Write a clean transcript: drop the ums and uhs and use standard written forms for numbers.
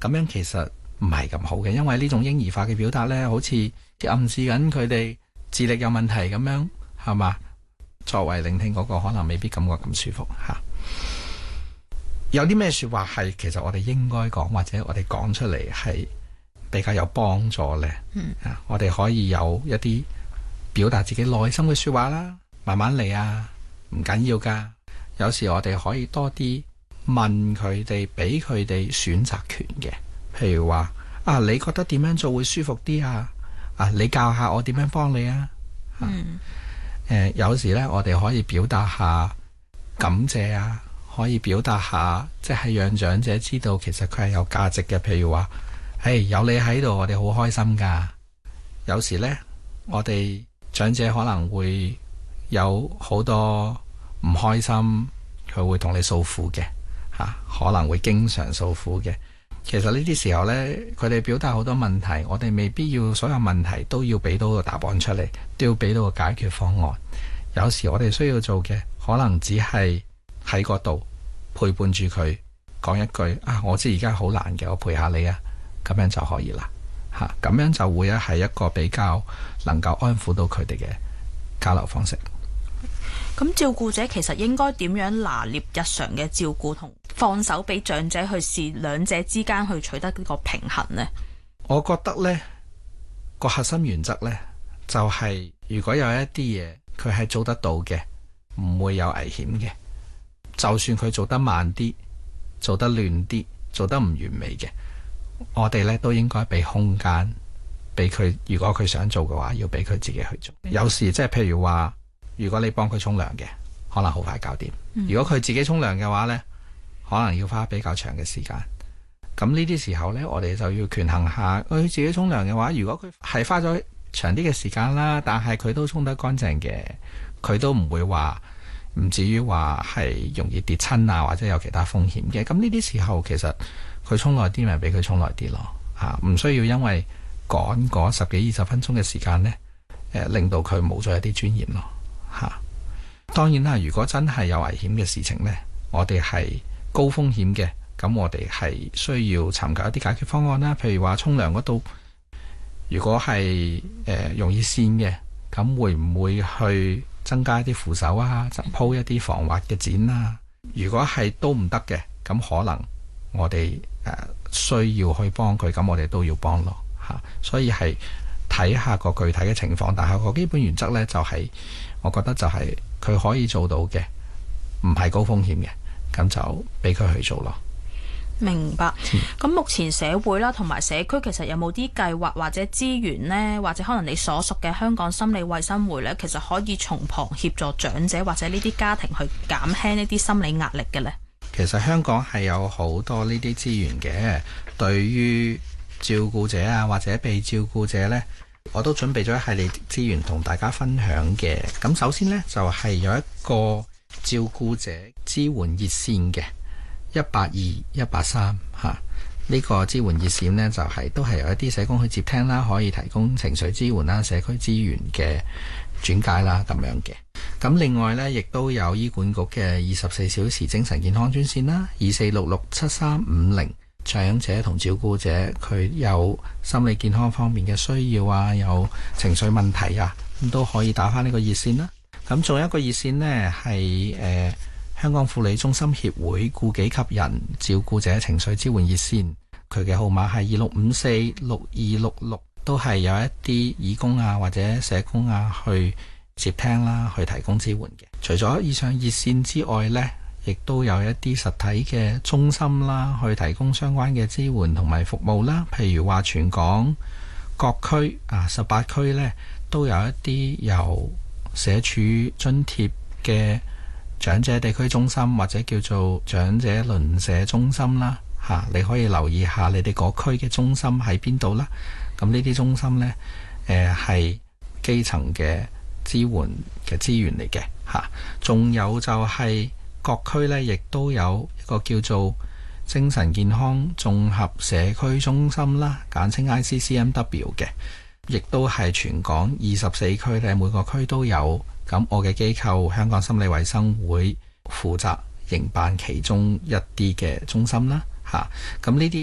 咁樣其實唔係咁好嘅，因為呢種嬰兒化嘅表達呢，好似暗示緊佢哋智力有問題咁樣，係嘛？作為聆聽嗰個，可能未必感覺咁舒服嚇。有啲咩說話係其實我哋應該講，或者我哋講出嚟係比較有幫助呢？我哋可以有一啲表達自己內心嘅說話啦，慢慢嚟啊，唔緊要噶。有時我哋可以多啲問佢哋，俾佢哋選擇權嘅。譬如話啊，你覺得點樣做會舒服啲啊？啊，你教下我點樣幫你啊？有時呢，我哋可以表達下感謝啊，可以表達下，即係讓長者知道其實佢係有價值嘅。譬如話，有你喺度，我哋好開心噶。有時呢，我哋長者可能會有好多唔開心，佢會同你訴苦嘅，可能會經常訴苦嘅。其實呢啲時候呢，佢哋表達好多問題，我哋未必要所有問題都要俾到個答案出嚟，都要俾到個解決方案。有時我哋需要做嘅，可能只係喺嗰度陪伴住佢，講一句啊，我知而家好難嘅，我陪下你啊，咁樣就可以啦。咁樣就會係一個比較能夠安撫到佢哋嘅交流方式。 咁照顧者其實應該點樣拿捏日常嘅照顧同放手俾長者去試，兩者之間去取得呢個平衡呢？ 我覺得呢個核心原則呢，就係如果有一啲嘢佢係做得到嘅，唔會有危險嘅，就算佢做得慢啲，做得亂啲，做得唔完美嘅，我哋呢都應該俾空間俾佢。如果佢想做嘅話，要俾佢自己去做。有時即係譬如話，如果你幫佢沖涼嘅，可能好快搞掂。如果佢自己沖涼嘅話呢，可能要花比較長嘅時間。咁呢啲時候呢，我哋就要權衡下，佢自己沖涼嘅話，如果佢係花咗長啲嘅時間啦，但係佢都沖得乾淨嘅，佢都唔會話唔至於話係容易跌親啊，或者有其他風險嘅。咁呢啲時候其實佢沖耐啲咪俾佢沖耐啲咯，唔需要因為趕嗰10幾20分鐘嘅時間呢，令到佢冇咗一啲尊嚴咯。當然啦，如果真係有危險嘅事情呢，我哋係高風險嘅，咁我哋係需要尋求一啲解決方案啦。譬如話沖涼嗰度，如果係容易跣嘅，咁會唔會去增加一啲扶手啊，鋪一啲防滑嘅墊啊？如果係都唔得嘅，咁可能我哋需要去幫佢，咁我哋都要幫咯。所以係睇下個具體嘅情況，但係個基本原則呢，就係我覺得就係佢可以做到嘅，唔係高風險嘅，咁就俾佢去做咯。 明白。咁目前社會啦同埋社區其實有冇啲計劃或者資源呢？或者可能你所屬嘅香港心理衛生會呢，其實可以從旁協助長者或者呢啲家庭去減輕呢啲心理壓力嘅呢？ 其實香港係有好多呢啲資源嘅，對於照顧者啊或者被照顧者呢，我都準備咗一系列資源同大家分享嘅。咁首先呢，就係有一個照顧者支援熱線嘅182-183呢個支援熱線呢，就係都係由一啲社工去接聽啦，可以提供情緒支援啦、社區資源嘅轉介啦咁樣嘅。咁另外呢，亦都有醫管局嘅24小時精神健康專線啦，24667350。長者同照顧者佢有心理健康方面嘅需要啊，有情緒問題啊，咁都可以打返呢個熱線啦。咁仲有一個熱線呢，係香港婦女中心協會顧己及人照顧者情緒支援熱線，佢嘅號碼係26546266，都係有一啲義工啊或者社工啊去接聽啦，去提供支援嘅。除咗以上熱線之外呢，亦都有一啲實體嘅中心啦，去提供相關嘅支援同埋服務啦。譬如話全港各區18區呢，都有一啲由社署津貼嘅長者地區中心或者叫做長者鄰舍中心啦。你可以留意下你哋嗰區嘅中心喺邊度啦。咁呢啲中心呢，係基層嘅支援嘅資源嚟嘅。仲有就係各區呢，亦都有一個叫做精神健康綜合社區中心啦，簡稱 ICCMW 嘅，亦都係全港24區呢，每個區都有。咁我嘅機構香港心理衛生會負責營辦其中一啲嘅中心啦。咁呢啲